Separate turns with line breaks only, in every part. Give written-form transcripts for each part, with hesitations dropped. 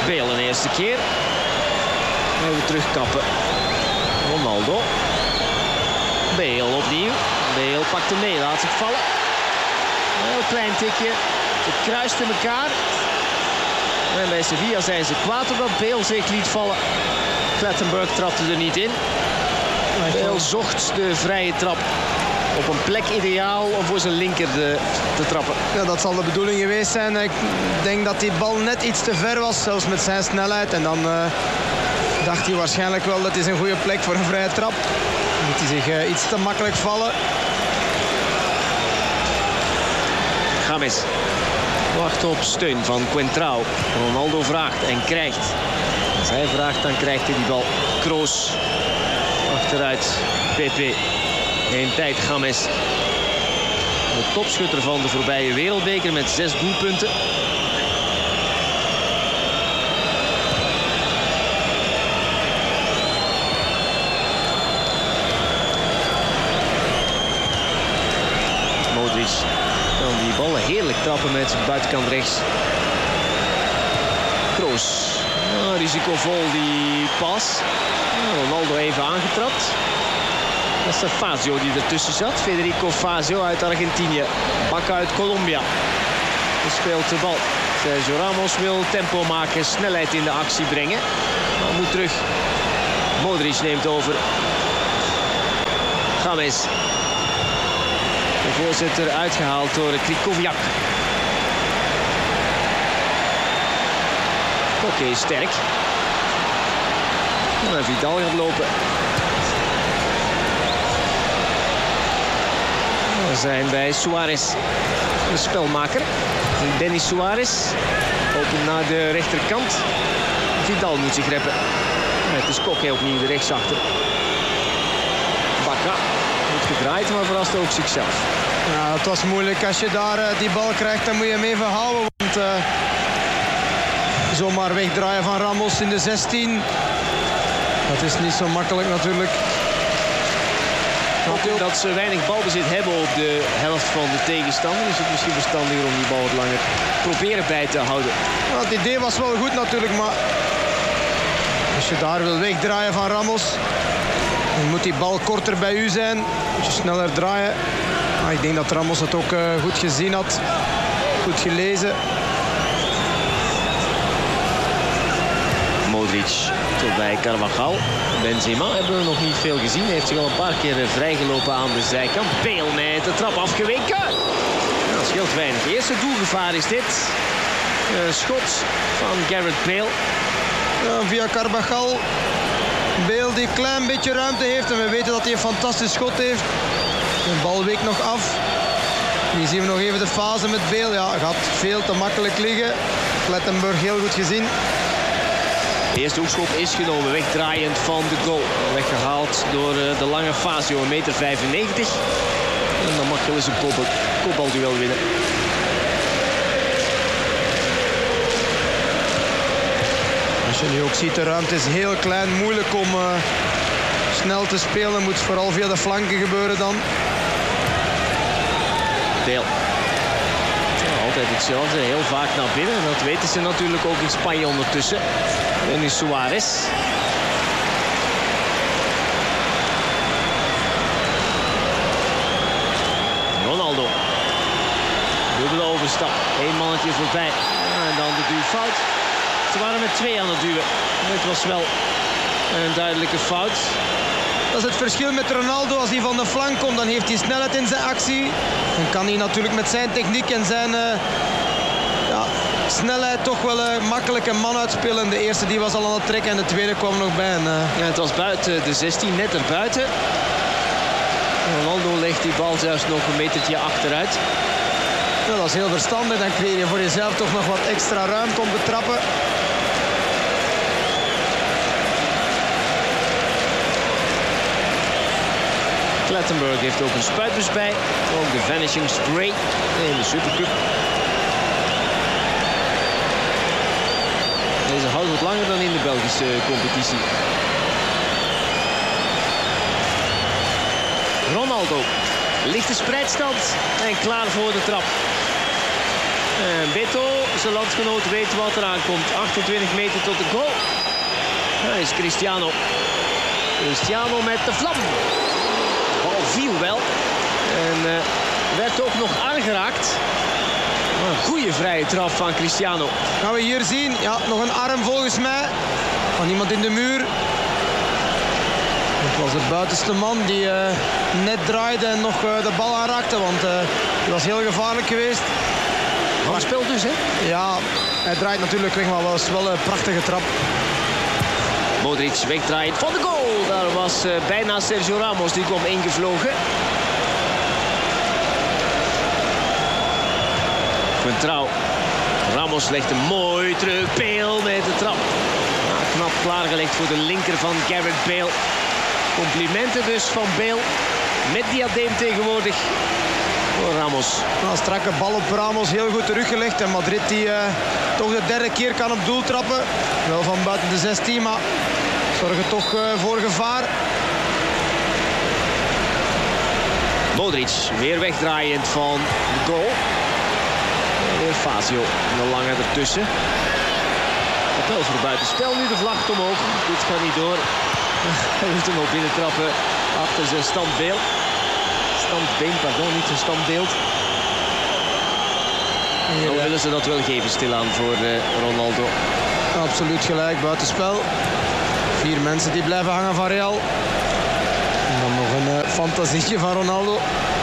Bale een eerste keer. Even terugkappen. Ronaldo. Bale opnieuw. Bale pakt hem mee, laat zich vallen. Een heel klein tikje. Het kruist in elkaar. En bij Sevilla zijn ze kwaad omdat Bale zich liet vallen. Clattenburg trapte er niet in. Bale zocht de vrije trap op een plek ideaal om voor zijn linker te trappen.
Ja, dat zal de bedoeling geweest zijn. Ik denk dat die bal net iets te ver was, zelfs met zijn snelheid. En dan dacht hij waarschijnlijk wel dat is een goede plek voor een vrije trap. Dan liet hij zich iets te makkelijk vallen.
James wacht op steun van Coentrao. Ronaldo vraagt en krijgt. Als hij vraagt, dan krijgt hij die bal. Kroos achteruit. PP. Geen tijd, James. De topschutter van de voorbije wereldbeker met 6 doelpunten. Modric kan die ballen heerlijk trappen met zijn buitenkant rechts. Kroos. Risicovol die pas. Ronaldo even aangetrapt. Dat is Fazio die ertussen zat. Federico Fazio uit Argentinië. Bak uit Colombia. Hij speelt de bal. Sergio Ramos wil tempo maken, snelheid in de actie brengen. Maar moet terug. Modric neemt over. James. De voorzitter uitgehaald door Krikoviak. Oké, sterk. En Vidal gaat lopen. We zijn bij Suarez, de spelmaker. Denis Suarez opent naar de rechterkant. Vidal moet zich reppen. Het is Koke opnieuw de rechtsachter. Baka wordt gedraaid, maar verrast ook zichzelf.
Ja, het was moeilijk. Als je daar die bal krijgt, dan moet je hem even houden. Want zomaar wegdraaien van Ramos in de 16. Dat is niet zo makkelijk natuurlijk.
Ook dat ze weinig balbezit hebben op de helft van de tegenstander. Is het misschien verstandiger om die bal wat langer proberen bij te houden.
Nou, het idee was wel goed natuurlijk, maar als je daar wil wegdraaien van Ramos, dan moet die bal korter bij u zijn. Moet je sneller draaien. Maar ik denk dat Ramos het ook goed gezien had. Goed gelezen.
Modric tot bij Carvajal. Benzema hebben we nog niet veel gezien. Hij heeft zich al een paar keer vrijgelopen aan de zijkant. Bale met de trap afgeweken. Dat scheelt weinig. Het eerste doelgevaar is dit. Schot van Gareth Bale.
Via Carvajal. Bale die een klein beetje ruimte heeft. En we weten dat hij een fantastisch schot heeft. De bal weekt nog af. Hier zien we nog even de fase met Bale. Ja, gaat veel te makkelijk liggen. Clattenburg heel goed gezien.
De eerste hoekschop is genomen, wegdraaiend van de goal. Weggehaald door de lange Fazio, 1,95 meter. En dan mag je wel eens een kopbalduel winnen.
Als je nu ook ziet, de ruimte is heel klein. Moeilijk om snel te spelen. Moet vooral via de flanken gebeuren dan.
Deel. Altijd hetzelfde, heel vaak naar binnen. Dat weten ze natuurlijk ook in Spanje ondertussen. Denis Suarez. Ronaldo. Dubbele overstap. Eén mannetje voorbij. En dan de duwfout. Ze waren met 2 aan het duwen. Het was wel een duidelijke fout.
Dat is het verschil met Ronaldo. Als hij van de flank komt, dan heeft hij snelheid in zijn actie. Dan kan hij natuurlijk met zijn techniek en zijn snelheid toch wel makkelijk een man uitspelen. De eerste die was al aan het trekken en de tweede kwam nog bij.
Ja, het was buiten de 16, net erbuiten. Ronaldo legt die bal zelfs nog een metertje achteruit.
Ja, dat is heel verstandig. Dan creëer je voor jezelf toch nog wat extra ruimte om te trappen.
Clattenburg heeft ook een spuitbus bij. Ook de Vanishing Spray in de Supercup. Deze houdt wat langer dan in de Belgische competitie. Ronaldo. Lichte spreidstand en klaar voor de trap. Beto Zijn landgenoot weet wat eraan komt. 28 meter tot de goal. Daar is Cristiano. Cristiano met de vlam. De bal viel wel. En werd ook nog aangeraakt. Een goede vrije trap van Cristiano.
Gaan we hier zien. Ja, nog een arm volgens mij. Van iemand in de muur. Het was de buitenste man die net draaide en nog de bal aanraakte. Want die was heel gevaarlijk geweest.
Maar speelt dus, hè?
Ja, hij draait natuurlijk weg, maar was wel een prachtige trap.
Modric wegdraait van de goal. Daar was bijna Sergio Ramos, die kwam ingevlogen. Trouw. Ramos legt hem mooi terug. Bale met de trap. Knap klaargelegd voor de linker van Gareth Bale. Complimenten dus van Bale. Met diadeem tegenwoordig voor Ramos.
Een strakke bal op Ramos, heel goed teruggelegd. En Madrid die toch de derde keer kan op doel trappen. Wel van buiten de 16, maar zorgen toch voor gevaar.
Modric weer wegdraaiend van de goal. Weer Fazio, een lange ertussen. Wel voor buitenspel, nu de vlag omhoog. Dit gaat niet door. Hij moet hem ook binnen trappen achter zijn standbeeld. Standbeen, pardon, niet zijn standbeeld. Dan willen ze dat wel geven stilaan voor Ronaldo.
Absoluut gelijk, buitenspel. 4 mensen die blijven hangen van Real. En dan nog een fantasietje van Ronaldo.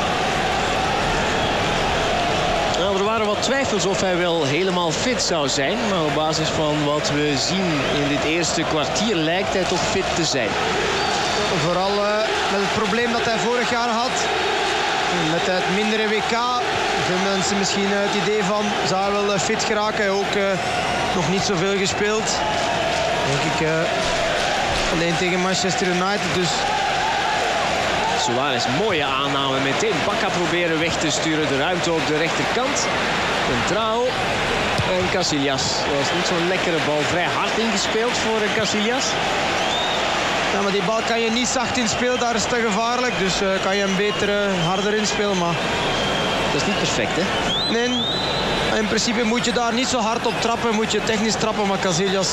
Nou, er waren wat twijfels of hij wel helemaal fit zou zijn. Maar op basis van wat we zien in dit eerste kwartier lijkt hij toch fit te zijn.
Vooral met het probleem dat hij vorig jaar had. Met het mindere WK. Veel mensen misschien het idee van zou hij wel fit geraken. Hij ook nog niet zoveel gespeeld. Denk ik alleen tegen Manchester United. Dus
Suarez, mooie aanname meteen. Bacca proberen weg te sturen. De ruimte op de rechterkant. Centraal. En Casillas. Dat was niet zo'n lekkere bal. Vrij hard ingespeeld voor Casillas.
Ja, maar die bal kan je niet zacht inspelen. Daar is te gevaarlijk. Dus kan je hem beter harder inspelen. Maar
dat is niet perfect, hè?
Nee. In principe moet je daar niet zo hard op trappen. Moet je technisch trappen. Maar Casillas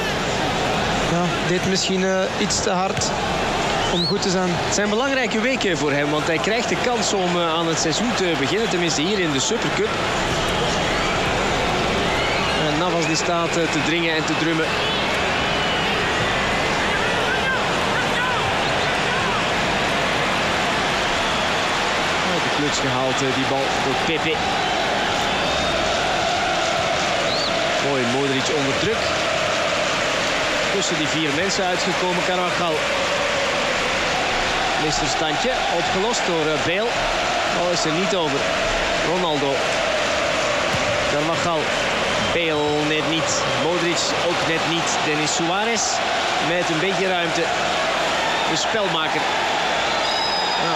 deed misschien iets te hard om goed te zijn.
Het zijn belangrijke weken voor hem, want hij krijgt de kans om aan het seizoen te beginnen. Tenminste hier in de Supercup. En Navas die staat te dringen en te drummen. Uit de kluts gehaald, die bal door Pepe. Mooi, Modric onder druk. Tussen die 4 mensen uitgekomen, Carvajal. Misverstandje, opgelost door Bale. Al is er niet over. Ronaldo. Carvajal. Bale net niet. Modric ook net niet. Denis Suarez met een beetje ruimte. De spelmaker. Nou.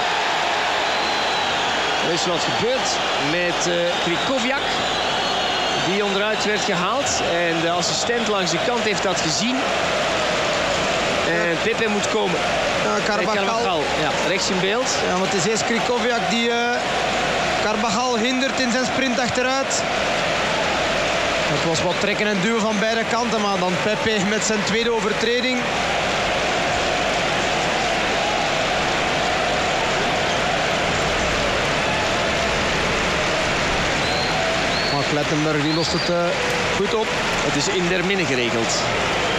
Er is wat gebeurd met Krychowiak. Die onderuit werd gehaald. En de assistent langs de kant heeft dat gezien. En Pepe moet komen.
Carvajal.
Ja, rechts in beeld.
Ja, want het is eerst Krychowiak die Carvajal hindert in zijn sprint achteruit. Het was wat trekken en duwen van beide kanten, maar dan Pepe met zijn tweede overtreding.
Maar
Klettenberg die lost het goed op.
Het is in der minne geregeld.